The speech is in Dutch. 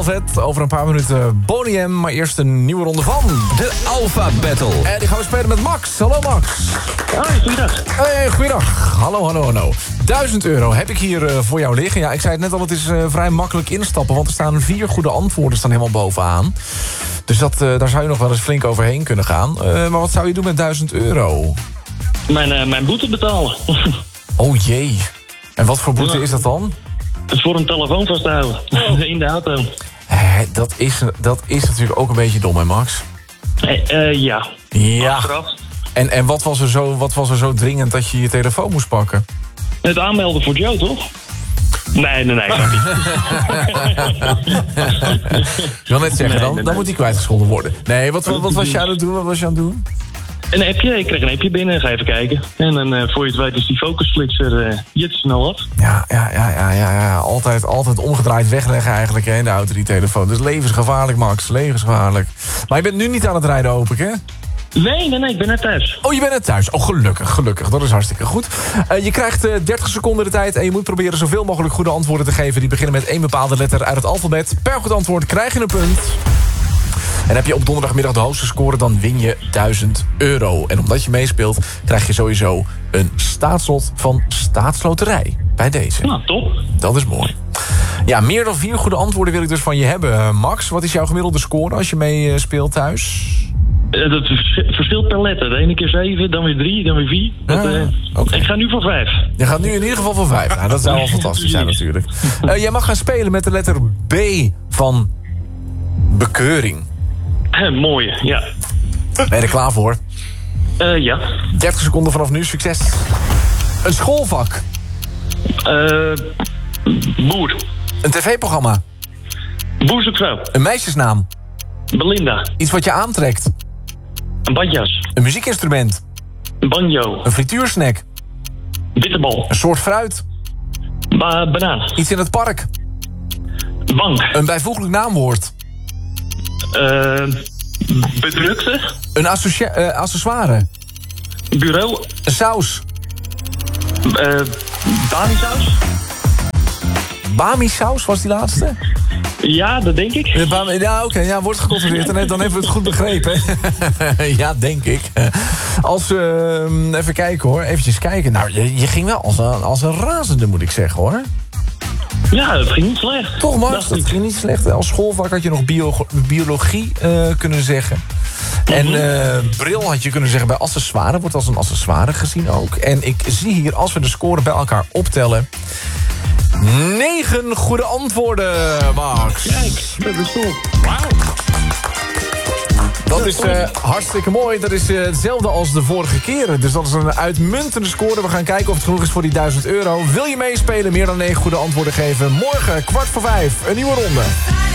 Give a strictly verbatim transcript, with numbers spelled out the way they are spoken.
Velvet. Over een paar minuten Boney M. Maar eerst een nieuwe ronde van... De Alpha Battle. En die gaan we spelen met Max. Hallo Max. Hoi, goeiedag. Hey, goeiedag. Hallo, hallo, hallo. duizend euro heb ik hier uh, voor jou liggen. Ja, ik zei het net al, het is uh, vrij makkelijk instappen... want er staan vier goede antwoorden staan helemaal bovenaan. Dus dat, uh, daar zou je nog wel eens flink overheen kunnen gaan. Uh, maar wat zou je doen met duizend euro? Mijn, uh, mijn boete betalen. Oh jee. En wat voor boete Ja. is dat dan? Het is voor een telefoon vast te houden. Oh. In de auto. Hé, dat, is, dat is natuurlijk ook een beetje dom, hè Max? Hey, uh, ja. Ja. Achteraf. En, en wat, was er zo, wat was er zo dringend dat je je telefoon moest pakken? Het aanmelden voor Joe, toch? Nee, nee, nee. Ik Ik wil net zeggen, Nee, dan, nee, dan nee. moet die kwijtgescholden worden. Nee, wat, wat, wat was je aan het doen? Wat was je aan het doen? Een appje, ik kreeg een appje binnen, ga even kijken. En dan, uh, voor je het weet, is die focusflitser uh, je te snel af. Ja, ja, ja, ja, ja, ja. Altijd, altijd omgedraaid wegleggen eigenlijk hè, in de auto, die telefoon. Dus levensgevaarlijk, Max, levensgevaarlijk. Maar je bent nu niet aan het rijden, hoop ik, hè? Nee, nee, nee, ik ben net thuis. Oh, je bent net thuis. Oh, gelukkig, gelukkig. Dat is hartstikke goed. Uh, je krijgt uh, dertig seconden de tijd en je moet proberen zoveel mogelijk goede antwoorden te geven. Die beginnen met één bepaalde letter uit het alfabet. Per goed antwoord krijg je een punt. En heb je op donderdagmiddag de hoogste score, dan win je duizend euro. En omdat je meespeelt, krijg je sowieso een staatslot van Staatsloterij. Bij deze. Nou, top. Dat is mooi. Ja, meer dan vier goede antwoorden wil ik dus van je hebben. Max, wat is jouw gemiddelde score als je mee speelt thuis? Uh, dat vers- verschilt per letter. De ene keer zeven, dan weer drie, dan weer vier. Dat, uh, Ah, oké. Ik ga nu voor vijf. Je gaat nu in ieder geval voor vijf. Nou, dat zou wel fantastisch zijn natuurlijk. Uh, jij mag gaan spelen met de letter B van bekeuring. Mooi, ja. Ben je er klaar voor? Uh, ja. dertig seconden vanaf nu, succes. Een schoolvak. Uh, boer. Een tv-programma. Boer zoekt vrouw. Een meisjesnaam. Belinda. Iets wat je aantrekt. Een badjas. Een muziekinstrument. Een banjo. Een frituursnack. Bitterbal. Een soort fruit. Ba- banaan. Iets in het park. Bank. Een bijvoeglijk naamwoord. Uh, bedrukte. Een associa- uh, accessoire. Bureau. Een saus. Uh, Bamisaus. Bami-saus was die laatste? Ja, dat denk ik. Ja, Bami- ja oké, okay, ja, wordt gecontroleerd. Dan, dan hebben we het goed begrepen. Ja, denk ik. Als we, uh, even kijken hoor, eventjes kijken. Nou, je, je ging wel als een, als een razende, moet ik zeggen hoor. Ja, dat ging niet slecht. Toch, Max? Dacht Dat ik. ging niet slecht. Als schoolvak had je nog bio- biologie uh, kunnen zeggen. En uh, bril had je kunnen zeggen bij accessoire. Wordt als een accessoire gezien ook. En ik zie hier, als we de score bij elkaar optellen... negen goede antwoorden, Max. Kijk, dat is top. Dat is uh, hartstikke mooi. Dat is uh, hetzelfde als de vorige keren. Dus dat is een uitmuntende score. We gaan kijken of het genoeg is voor die duizend euro. Wil je meespelen? Meer dan negen goede antwoorden geven. Morgen, kwart voor vijf, een nieuwe ronde.